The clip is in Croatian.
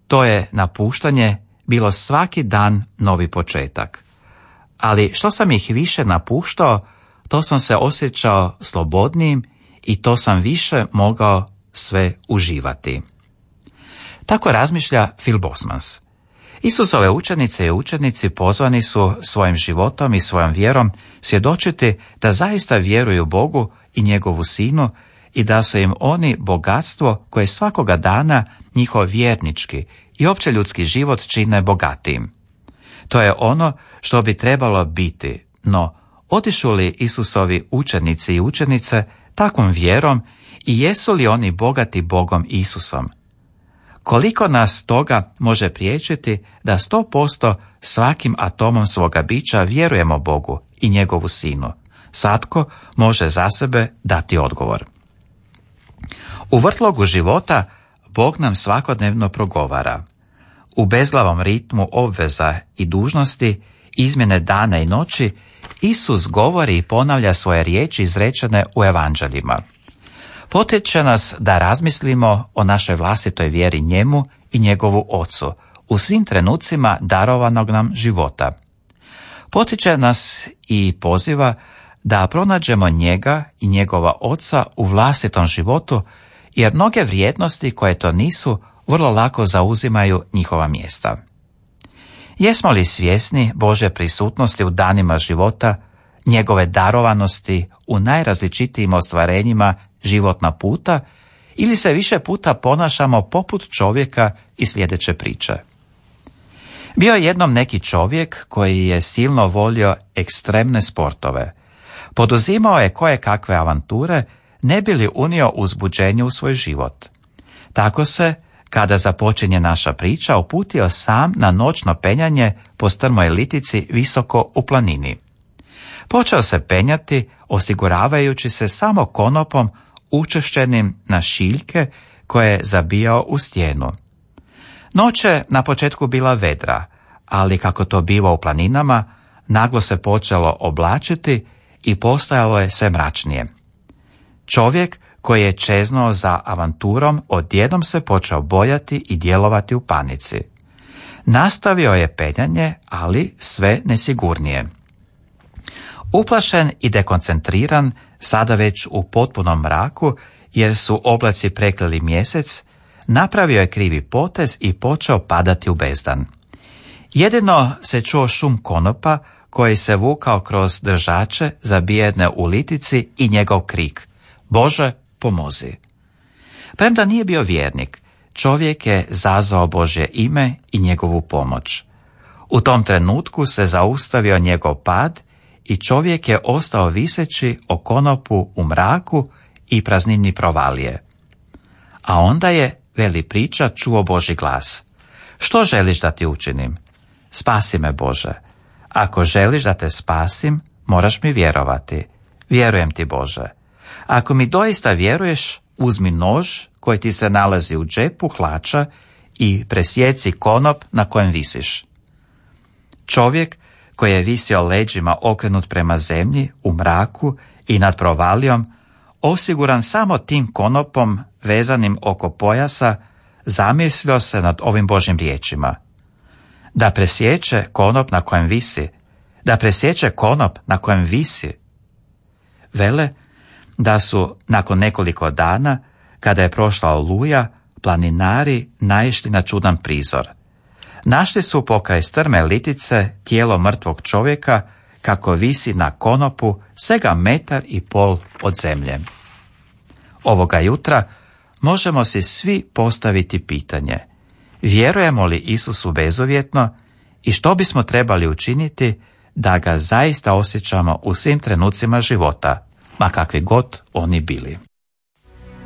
To je napuštanje bilo svaki dan novi početak. Ali što sam ih više napuštao, to sam se osjećao slobodnijim i to sam više mogao sve uživati. Tako razmišlja Phil Bosmans. Isusove učenice i učenici pozvani su svojim životom i svojom vjerom svjedočiti da zaista vjeruju Bogu i njegovu sinu i da su im oni bogatstvo koje svakoga dana njihov vjernički i opće ljudski život čine bogatijim. To je ono što bi trebalo biti, no otišu li Isusovi učenici i učenice takvom vjerom i jesu li oni bogati Bogom Isusom? Koliko nas toga može priječiti da 100% svakim atomom svoga bića vjerujemo Bogu i njegovu sinu? Svatko može za sebe dati odgovor. U vrtlogu života Bog nam svakodnevno progovara. U bezglavom ritmu obveza i dužnosti, izmjene dana i noći, Isus govori i ponavlja svoje riječi izrečene u evanđeljima. Potiče nas da razmislimo o našoj vlastitoj vjeri njemu i njegovu ocu u svim trenucima darovanog nam života. Potiče nas i poziva da pronađemo njega i njegova oca u vlastitom životu, jer mnoge vrijednosti koje to nisu vrlo lako zauzimaju njihova mjesta. Jesmo li svjesni Božje prisutnosti u danima života, njegove darovanosti u najrazličitijim ostvarenjima životna puta, ili se više puta ponašamo poput čovjeka iz sljedeće priče? Bio je jednom neki čovjek koji je silno volio ekstremne sportove. Poduzimao je koje kakve avanture, ne bi li unio uzbuđenje u svoj život. Tako se, kada započinje naša priča, uputio sam na noćno penjanje po strmoj litici visoko u planini. Počeo se penjati, osiguravajući se samo konopom učešćenim na šiljke koje je zabijao u stijenu. Noć je na početku bila vedra, ali kako to biva u planinama, naglo se počelo oblačiti i postajalo je sve mračnije. Čovjek koji je čeznuo za avanturom odjednom se počeo bojati i djelovati u panici. Nastavio je penjanje, ali sve nesigurnije. Uplašen i dekoncentriran, sada već u potpunom mraku, jer su oblaci prekrili mjesec, napravio je krivi potez i počeo padati u bezdan. Jedino se čuo šum konopa koji se vukao kroz držače zabijene u litici i njegov krik: Bože, pomozi! Premda nije bio vjernik, čovjek je zazvao Božje ime i njegovu pomoć. U tom trenutku se zaustavio njegov pad i čovjek je ostao viseći o konopu u mraku i praznini provalije. A onda je, veli priča, čuo Božji glas: Što želiš da ti učinim? Spasi me, Bože. Ako želiš da te spasim, moraš mi vjerovati. Vjerujem ti, Bože. Ako mi doista vjeruješ, uzmi nož koji ti se nalazi u džepu hlača i presjeci konop na kojem visiš. Čovjek koji je visio leđima okrenut prema zemlji, u mraku i nad provalijom, osiguran samo tim konopom vezanim oko pojasa, zamislio se nad ovim Božjim riječima: Da presječe konop na kojem visi, da presječe konop na kojem visi. Vele da su nakon nekoliko dana, kada je prošla oluja, planinari naišli na čudan prizor. Našli su pokraj strme litice tijelo mrtvog čovjeka kako visi na konopu svega 1,5 m od zemlje. Ovoga jutra možemo si svi postaviti pitanje: vjerujemo li Isusu bezuvjetno i što bismo trebali učiniti da ga zaista osjećamo u svim trenucima života, ma kakvi god oni bili?